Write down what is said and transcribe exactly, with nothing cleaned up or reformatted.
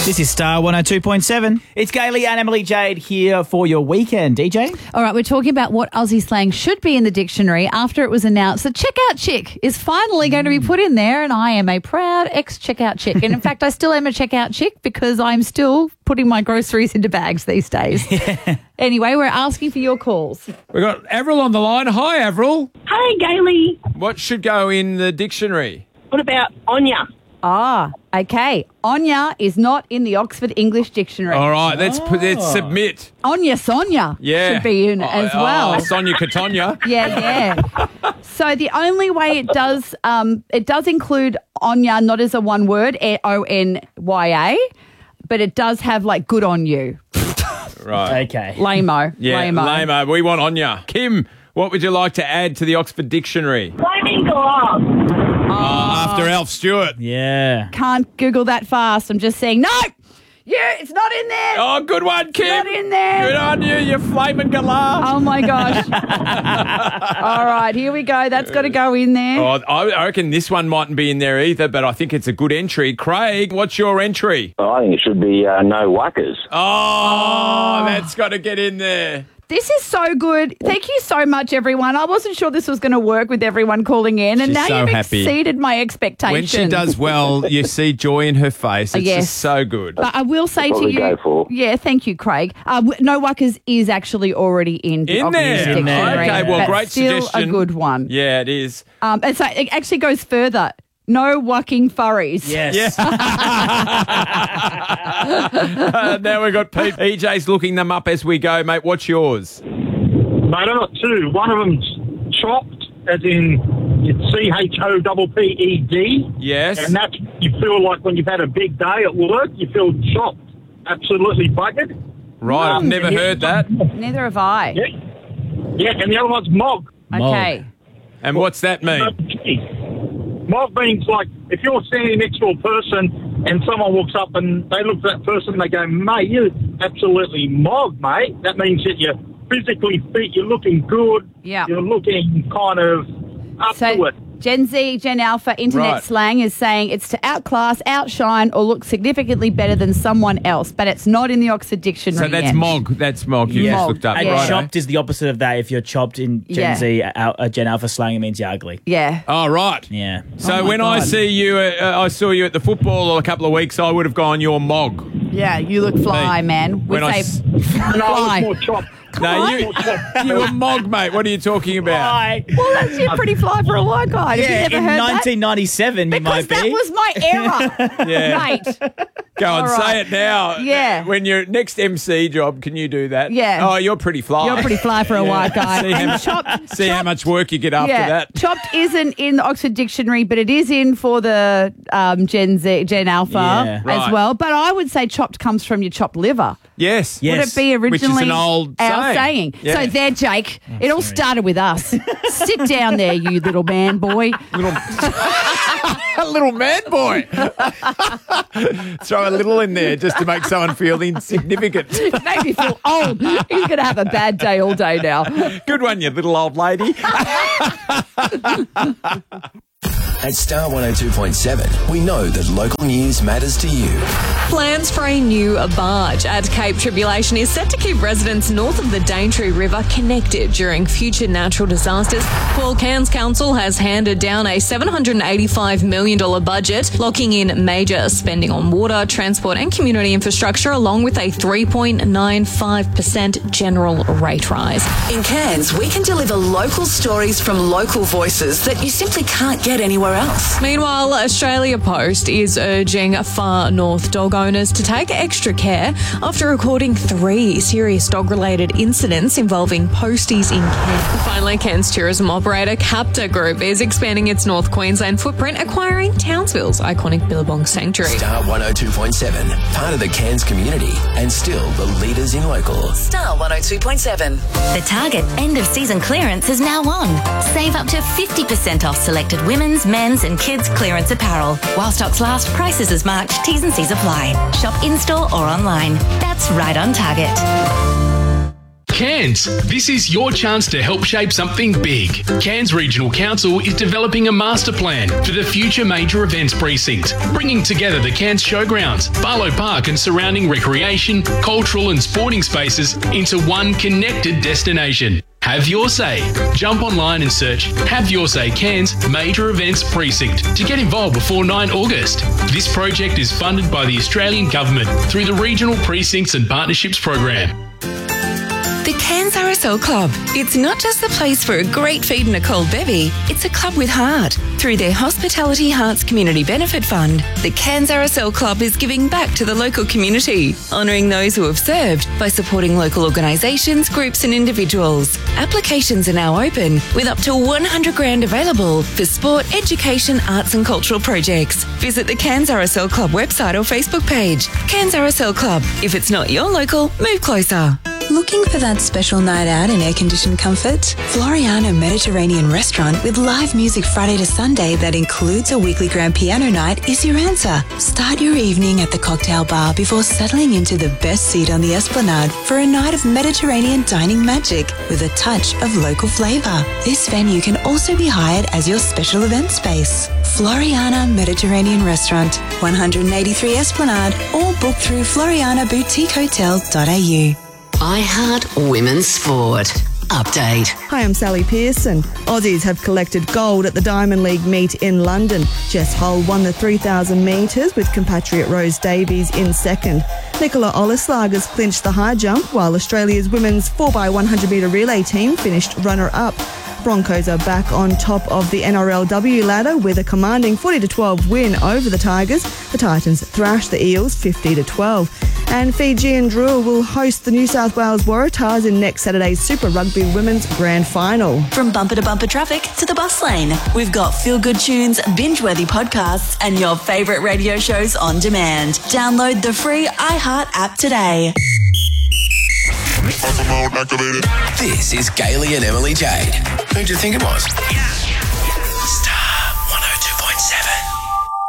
This is Star one oh two point seven. It's Gailey and Emily Jade here for your weekend, D J. All right, we're talking about what Aussie slang should be in the dictionary after it was announced that checkout chick is finally going to be put in there, and I am a proud ex-checkout chick. And in fact, I still am a checkout chick because I'm still putting my groceries into bags these days. Yeah. Anyway, we're asking for your calls. We've got Avril on the line. Hi, Avril. Hey, Gailey. What should go in the dictionary? What about Onya? Ah, okay. Onya is not in the Oxford English Dictionary. All right, let's put let's submit. Onya Sonya Yeah. should be in Oh, as well. Oh, Sonia Katonya. Yeah, yeah. So the only way it does, um, it does include Onya, not as a one word, O N Y A, but it does have like good on you. Right. Okay. Lame-o. Yeah, Lame-o. lame-o. We want Onya. Kim, what would you like to add to the Oxford Dictionary? Flaming glove. Oh, after Alf Stewart. Yeah. Can't Google that fast. I'm just saying, no, yeah, it's not in there. Oh, good one, Kim. Not in there. Good on you, you flaming galah. Oh, my gosh. All right, here we go. That's got to go in there. Oh, I I reckon this one mightn't be in there either, but I think it's a good entry. Craig, what's your entry? Oh, I think it should be uh, no whackers. Oh, that's got to get in there. This is so good. Thank you so much, everyone. I wasn't sure this was going to work with everyone calling in, and She's now so you've happy. exceeded my expectations. When she does well, you see joy in her face. It's Yes. just so good. But I will say That's to what we you, go for. yeah, thank you, Craig. Uh, w- no Wuckers is actually already in the In Oxford there. Dictionary. In there. Okay, well, That's great still suggestion. a good one. Yeah, it is. Um, and so it actually goes further. No wucking furries. Yes. Uh, now we've got Pete. E J's looking them up as we go, mate. What's yours? Mate, I got two. One of them's chopped, as in it's C H O P P E D. Yes. And that's, you feel like when you've had a big day at work, you feel chopped, absolutely buggered. Right, I've never heard that. Neither have I. Yeah. Yeah, and the other one's mog. Okay. And what's that mean? Mog means like if you're standing next to a person and someone walks up and they look at that person and they go, mate, you're absolutely mog, mate. That means that you're physically fit, you're looking good, Yeah. you're looking kind of up to So it. Gen Z, Gen Alpha, internet Right. slang is saying it's to outclass, outshine, or look significantly better than someone else, but it's not in the Oxford Dictionary So that's yet. mog. That's mog. You Yeah. just Mog, looked up. And yeah. Right. chopped is the opposite of that. If you're chopped in Gen Yeah. Z, uh, uh, Gen Alpha slang, it means you're ugly. Yeah. Oh, right. Yeah. So Oh my when I God. see you, uh, I saw you at the football a couple of weeks, I would have gone, you're mog. Yeah, you look fly, Hey, man. We when I say s- No, fly. it's more chopped. No, you, you were mog, mate. What are you talking about? Well, that's you're pretty fly for a white guy. Have Yeah, you never in heard nineteen ninety-seven, that? you might Because be. that was my era, Yeah. mate. Go on, All say right. it now. Yeah. When your next M C job, can you do that? Yeah. Oh, you're pretty fly. You're pretty fly for a white guy. See how And much- chopped, See how much work you get after yeah, that. chopped isn't in the Oxford Dictionary, but it is in for the um, Gen Z, Gen Alpha Yeah. as Right. well. But I would say chopped comes from your chopped liver. Yes. Yeah. Would Yes. it be Which is originally an old our saying. saying? Yeah. So there, Jake, it all started with us. Sit down there, you little man boy. Little, a little man boy. Throw a little in there just to make someone feel insignificant. Made me feel old. He's going to have a bad day all day now. Good one, you little old lady. At Star one oh two point seven, we know that local news matters to you. Plans for a new barge at Cape Tribulation is set to keep residents north of the Daintree River connected during future natural disasters. Well, Cairns Council has handed down a seven hundred eighty-five million dollars budget, locking in major spending on water, transport and community infrastructure, along with a three point nine five percent general rate rise. In Cairns, we can deliver local stories from local voices that you simply can't get anywhere else. Meanwhile, Australia Post is urging far north dog owners to take extra care after recording three serious dog-related incidents involving posties in Cairns. Finally, Cairns tourism operator Capta Group is expanding its North Queensland footprint, acquiring Townsville's iconic Billabong Sanctuary. Star one oh two point seven, part of the Cairns community and still the leaders in local. Star one oh two point seven. The Target end of season clearance is now on. Save up to fifty percent off selected women's, men's and kids clearance apparel. While stocks last, prices as marked, T's and C's apply. Shop in-store or online. That's right on Target. Cairns. This is your chance to help shape something big. Cairns Regional Council is developing a master plan for the future major events precinct, bringing together the Cairns Showgrounds, Barlow Park and surrounding recreation, cultural and sporting spaces into one connected destination. Have your say. Jump online and search Have Your Say Cairns Major Events Precinct to get involved before nine August. This project is funded by the Australian Government through the Regional Precincts and Partnerships Program. The Cairns R S L Club. It's not just the place for a great feed and a cold bevy, it's a club with heart. Through their Hospitality Hearts Community Benefit Fund, the Cairns R S L Club is giving back to the local community, honouring those who have served by supporting local organisations, groups and individuals. Applications are now open with up to one hundred grand available for sport, education, arts and cultural projects. Visit the Cairns R S L Club website or Facebook page. Cairns R S L Club. If it's not your local, move closer. Looking for that special night out in air-conditioned comfort? Floriana Mediterranean Restaurant with live music Friday to Sunday that includes a weekly grand piano night is your answer. Start your evening at the cocktail bar before settling into the best seat on the Esplanade for a night of Mediterranean dining magic with a touch of local flavour. This venue can also be hired as your special event space. Floriana Mediterranean Restaurant, one eighty-three Esplanade, or book through floriana boutique hotel dot a u. I Heart Women's Sport. Update. Hi, I'm Sally Pearson. Aussies have collected gold at the Diamond League meet in London. Jess Hull won the three thousand metres with compatriot Rose Davies in second. Nicola Olislagers clinched the high jump, while Australia's women's four by one hundred metre relay team finished runner-up. Broncos are back on top of the N R L W ladder with a commanding forty to twelve win over the Tigers. The Titans thrashed the Eels fifty to twelve. And Fijian Drua will host the New South Wales Waratahs in next Saturday's Super Rugby Women's Grand Final. From bumper to bumper traffic to the bus lane, we've got feel-good tunes, binge-worthy podcasts and your favourite radio shows on demand. Download the free iHeart app today. This is Gailey and Emily Jade. Who do you think it was? Yeah.